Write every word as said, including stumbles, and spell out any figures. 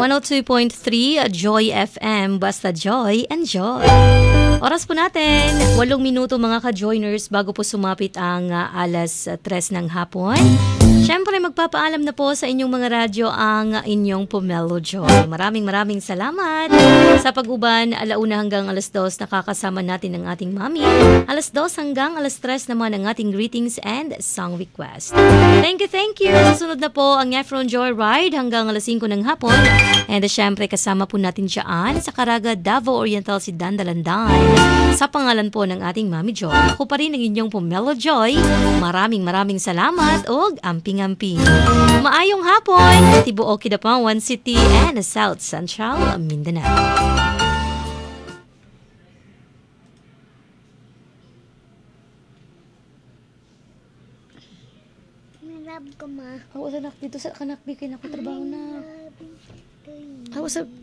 one oh two point three Joy F M, basta Joy and Joy. Oras po natin, walong minuto mga ka-joiners bago po sumapit ang uh, alas uh, tres ng hapon. Siyempre, magpapaalam na po sa inyong mga radyo ang inyong Pomelo Joy. Maraming maraming salamat sa pag-uban. Alauna hanggang alas dos, nakakasama natin ang ating mami. Alas dos hanggang alas tres naman ang ating greetings and song request. Thank you, thank you. Susunod na po ang Efron Joy Ride hanggang alas singko ng hapon. And uh, siyempre, kasama po natin dyan sa Caraga, Davao Oriental, si Dandalandan. Sa pangalan po ng ating Mami Joy, ako pa rin ang inyong Pomelo Joy. Maraming maraming salamat og amping-amping. Maayong hapon, tibuok Kidapawan City and South Central Mindanao. Love ko ma. Ako sa anak dito sa kanak bikin ako trabaho na. Ako sa